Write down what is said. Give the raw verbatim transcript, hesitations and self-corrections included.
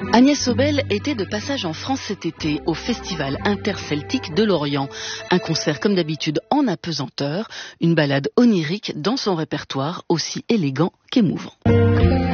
Agnès Sobel était de passage en France cet été au Festival interceltique de Lorient. Un concert comme d'habitude en apesanteur, une balade onirique dans son répertoire aussi élégant qu'émouvant.